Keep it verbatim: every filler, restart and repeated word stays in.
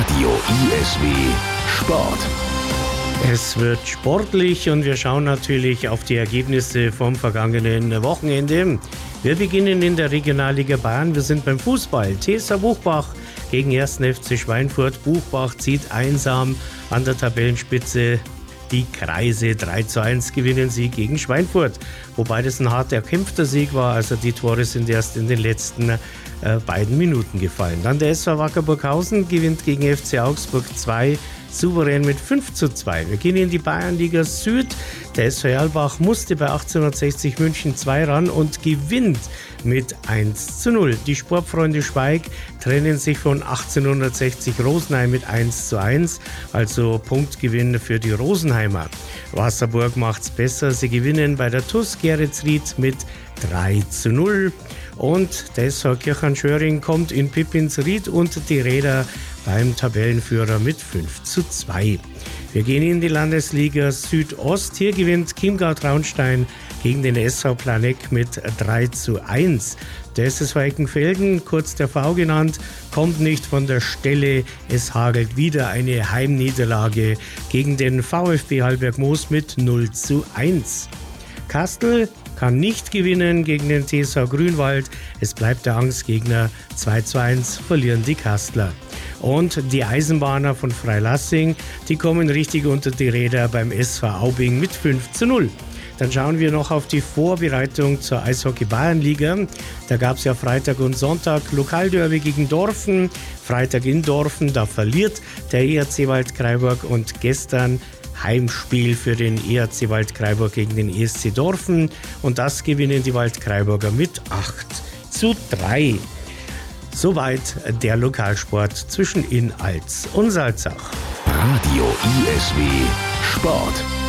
Radio I S W Sport. Es wird sportlich und wir schauen natürlich auf die Ergebnisse vom vergangenen Wochenende. Wir beginnen in der Regionalliga Bayern. Wir sind beim Fußball. T S V Buchbach gegen ersten F C Schweinfurt. Buchbach zieht einsam an der Tabellenspitze die Kreise. drei zu eins gewinnen sie gegen Schweinfurt. Wobei das ein hart erkämpfter Sieg war. Also die Tore sind erst in den letzten äh, beiden Minuten gefallen. Dann der S V Wacker Burghausen gewinnt gegen F C Augsburg zwei souverän mit fünf zu zwei. Wir gehen in die Bayernliga Süd. Der S V Erlbach musste bei achtzehnhundertsechzig München zwei ran und gewinnt mit eins zu null. Die Sportfreunde Schweig trennen sich von achtzehnhundertsechzig Rosenheim mit eins zu eins. Also Punktgewinn für die Rosenheimer. Wasserburg macht's besser. Sie gewinnen bei der T U S Geretsried mit drei zu null. Und der S V Kirchheim-Schöring kommt in Pippinsried unter die Räder beim Tabellenführer mit fünf zu zwei. Wir gehen in die Landesliga Südost. Hier gewinnt Chiemgau Traunstein gegen den S V Planegg mit drei zu eins. Der S S V Eckenfelden, kurz der V genannt, kommt nicht von der Stelle. Es hagelt wieder eine Heimniederlage gegen den VfB Hallberg-Moos mit null zu eins. Kastel kann nicht gewinnen gegen den T S V Grünwald. Es bleibt der Angstgegner. zwei zu eins verlieren die Kastler. Und die Eisenbahner von Freilassing, die kommen richtig unter die Räder beim S V Aubing mit fünf zu null. Dann schauen wir noch auf die Vorbereitung zur Eishockey-Bayernliga. Da gab es ja Freitag und Sonntag Lokalderby gegen Dorfen. Freitag in Dorfen, da verliert der E R C Waldkraiburg und gestern Heimspiel für den E R C Waldkraiburg gegen den E S C Dorfen. Und das gewinnen die Waldkraiburger mit acht zu drei. Soweit der Lokalsport zwischen Inn, Alz und Salzach. Radio I S W Sport.